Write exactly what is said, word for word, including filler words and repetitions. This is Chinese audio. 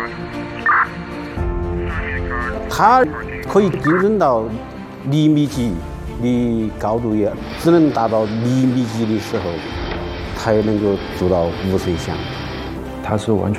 它可以精准到厘米级的高度，也只能达到厘米级的时候，才能够做到无声响。 它是完全